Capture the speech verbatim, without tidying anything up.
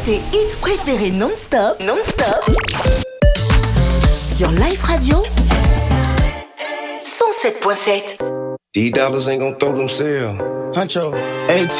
tes hits préférés non-stop, non-stop, sur Life Radio cent sept point sept. These dollars ain't gonna throw them sales. Huncho, eighteen.